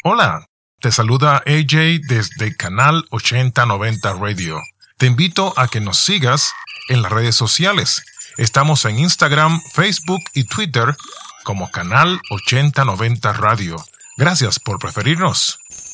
Hola, te saluda AJ desde Canal 8090 Radio. Te invito a que nos sigas en las redes sociales. Estamos en Instagram, Facebook y Twitter como Canal 8090 Radio. Gracias por preferirnos.